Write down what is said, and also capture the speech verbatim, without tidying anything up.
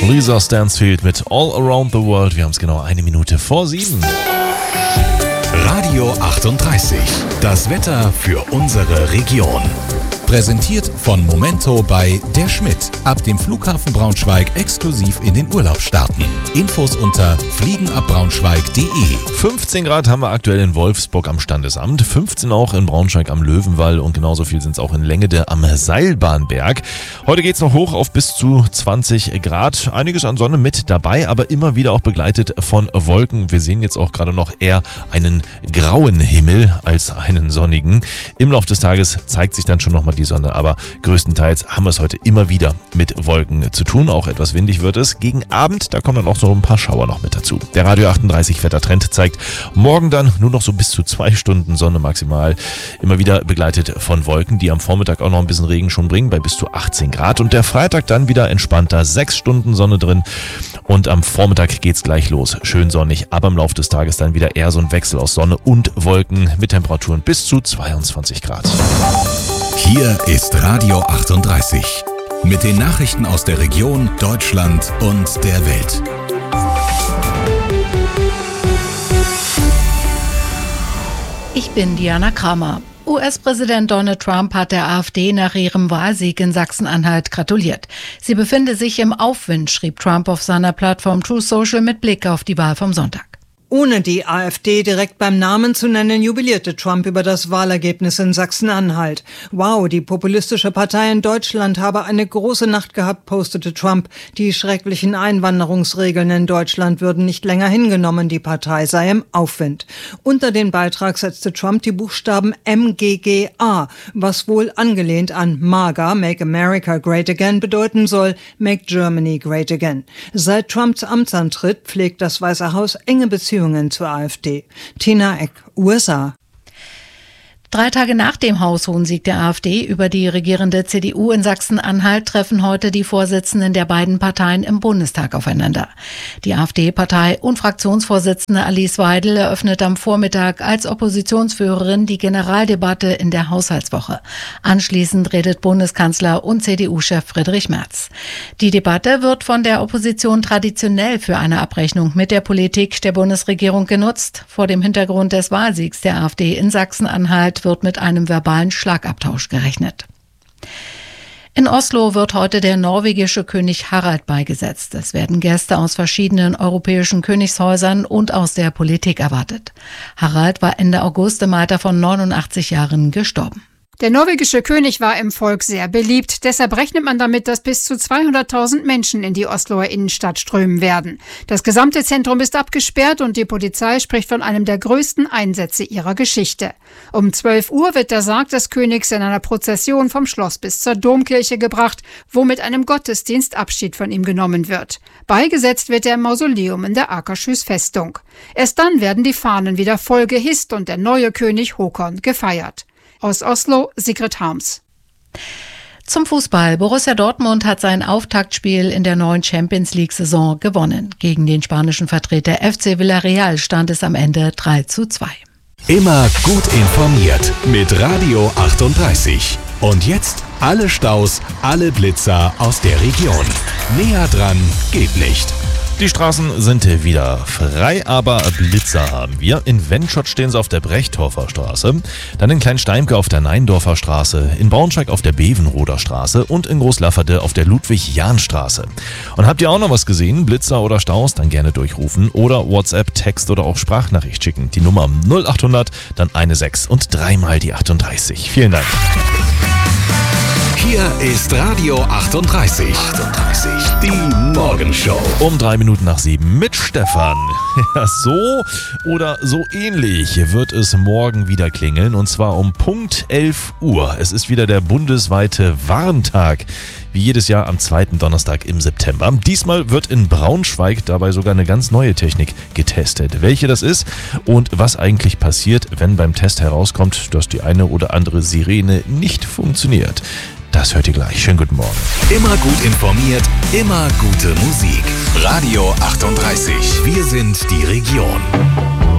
Lisa Stansfield mit All Around the World. Wir haben es genau eine Minute vor sieben. Radio achtunddreißig. Das Wetter für unsere Region. Präsentiert von Momento bei Der Schmidt. Ab dem Flughafen Braunschweig exklusiv in den Urlaub starten. Infos unter fliegenabbraunschweig punkt de. fünfzehn Grad haben wir aktuell in Wolfsburg am Standesamt, fünfzehn auch in Braunschweig am Löwenwall und genauso viel sind es auch in Längede am Seilbahnberg. Heute geht es noch hoch auf bis zu zwanzig Grad. Einiges an Sonne mit dabei, aber immer wieder auch begleitet von Wolken. Wir sehen jetzt auch gerade noch eher einen grauen Himmel als einen sonnigen. Im Laufe des Tages zeigt sich dann schon nochmal die Sonne, aber größtenteils haben wir es heute immer wieder mit Wolken zu tun. Auch etwas windig wird es. Gegen Abend, da kommen dann auch so ein paar Schauer noch mit dazu. Der Radio achtunddreißig Wettertrend zeigt morgen dann nur noch so bis zu zwei Stunden Sonne maximal. Immer wieder begleitet von Wolken, die am Vormittag auch noch ein bisschen Regen schon bringen, bei bis zu achtzehn Grad. Und der Freitag dann wieder entspannter, sechs Stunden Sonne drin. Und am Vormittag geht's gleich los. Schön sonnig, aber im Laufe des Tages dann wieder eher so ein Wechsel aus Sonne und Wolken mit Temperaturen bis zu zweiundzwanzig Grad. Hier ist Radio achtunddreißig. Mit den Nachrichten aus der Region, Deutschland und der Welt. Ich bin Diana Kramer. U S-Präsident Donald Trump hat der AfD nach ihrem Wahlsieg in Sachsen-Anhalt gratuliert. Sie befinde sich im Aufwind, schrieb Trump auf seiner Plattform Truth Social mit Blick auf die Wahl vom Sonntag. Ohne die AfD direkt beim Namen zu nennen, jubilierte Trump über das Wahlergebnis in Sachsen-Anhalt. Wow, die populistische Partei in Deutschland habe eine große Nacht gehabt, postete Trump. Die schrecklichen Einwanderungsregeln in Deutschland würden nicht länger hingenommen, die Partei sei im Aufwind. Unter den Beitrag setzte Trump die Buchstaben M G G A, was wohl angelehnt an MAGA, Make America Great Again, bedeuten soll, Make Germany Great Again. Seit Trumps Amtsantritt pflegt das Weiße Haus enge Beziehungen zur AfD. Tina Eck, U S A. Drei Tage nach dem Haushohen Sieg der AfD über die regierende C D U in Sachsen-Anhalt treffen heute die Vorsitzenden der beiden Parteien im Bundestag aufeinander. Die AfD-Partei und Fraktionsvorsitzende Alice Weidel eröffnet am Vormittag als Oppositionsführerin die Generaldebatte in der Haushaltswoche. Anschließend redet Bundeskanzler und C D U-Chef Friedrich Merz. Die Debatte wird von der Opposition traditionell für eine Abrechnung mit der Politik der Bundesregierung genutzt. Vor dem Hintergrund des Wahlsiegs der AfD in Sachsen-Anhalt wird mit einem verbalen Schlagabtausch gerechnet. In Oslo wird heute der norwegische König Harald beigesetzt. Es werden Gäste aus verschiedenen europäischen Königshäusern und aus der Politik erwartet. Harald war Ende August im Alter von neunundachtzig Jahren gestorben. Der norwegische König war im Volk sehr beliebt. Deshalb rechnet man damit, dass bis zu zweihunderttausend Menschen in die Osloer Innenstadt strömen werden. Das gesamte Zentrum ist abgesperrt und die Polizei spricht von einem der größten Einsätze ihrer Geschichte. Um zwölf Uhr wird der Sarg des Königs in einer Prozession vom Schloss bis zur Domkirche gebracht, wo mit einem Gottesdienst Abschied von ihm genommen wird. Beigesetzt wird er im Mausoleum in der Akershus Festung. Erst dann werden die Fahnen wieder voll gehisst und der neue König Håkon gefeiert. Aus Oslo, Sigrid Harms. Zum Fußball. Borussia Dortmund hat sein Auftaktspiel in der neuen Champions-League-Saison gewonnen. Gegen den spanischen Vertreter F C Villarreal stand es am Ende drei zu zwei. Immer gut informiert mit Radio achtunddreißig. Und jetzt alle Staus, alle Blitzer aus der Region. Näher dran geht nicht. Die Straßen sind wieder frei, aber Blitzer haben wir. In Wendschott stehen sie auf der Brechtorfer Straße, dann in Kleinsteimke auf der Neindorfer Straße, in Braunschweig auf der Bevenroder Straße und in Großlafferde auf der Ludwig-Jahn-Straße. Und habt ihr auch noch was gesehen, Blitzer oder Staus, dann gerne durchrufen oder WhatsApp, Text oder auch Sprachnachricht schicken. Die Nummer null achthundert, dann eine sechs und dreimal die achtunddreißig. Vielen Dank. Hier ist Radio achtunddreißig. achtunddreißig. Die Morgenshow. Um drei Minuten nach sieben mit Stefan. Ja, so oder so ähnlich wird es morgen wieder klingeln. Und zwar um Punkt elf Uhr. Es ist wieder der bundesweite Warntag. Wie jedes Jahr am zweiten Donnerstag im September. Diesmal wird in Braunschweig dabei sogar eine ganz neue Technik getestet. Welche das ist und was eigentlich passiert, wenn beim Test herauskommt, dass die eine oder andere Sirene nicht funktioniert. Das hört ihr gleich. Schönen guten Morgen. Immer gut informiert, immer gute Musik. Radio achtunddreißig. Wir sind die Region.